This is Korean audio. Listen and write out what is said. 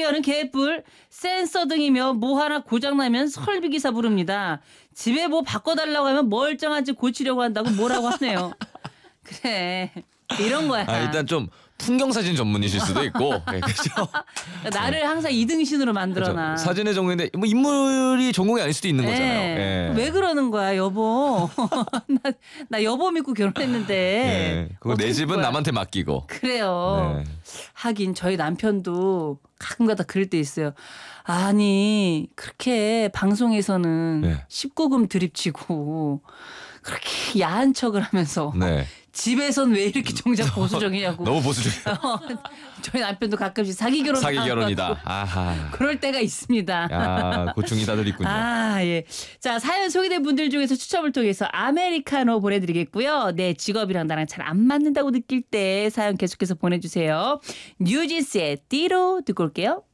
하는 개뿔, 센서 등이며 뭐 하나 고장나면 설비기사 부릅니다. 집에 뭐 바꿔달라고 하면 멀쩡한 집 고치려고 한다고 뭐라고 하네요. 그래, 이런 거야. 일단 좀 풍경사진 전문이실 수도 있고. 네, 그렇죠. 나를 항상 2등신으로 만들어놔. 그렇죠. 사진의 전공인데 뭐 인물이 전공이 아닐 수도 있는 거잖아요. 네. 왜 그러는 거야, 여보? 나 여보 믿고 결혼했는데. 네. 그리고 내 집은 거야? 남한테 맡기고. 그래요. 네. 하긴 저희 남편도 가끔가다 그럴 때 있어요. 아니 그렇게 방송에서는 네. 19금 드립치고 그렇게 야한 척을 하면서 네. 집에선 왜 이렇게 정작 보수적이냐고. 너무 보수적이야. 저희 남편도 가끔씩 사기 결혼 사기 결혼이다. 아하. 그럴 때가 있습니다. 야, 고충이 다들 있군요. 예. 자, 사연 소개된 분들 중에서 추첨을 통해서 아메리카노 보내드리겠고요. 내 직업이랑 나랑 잘 안 맞는다고 느낄 때 사연 계속해서 보내주세요. 뉴진스의 띠로 듣고 올게요.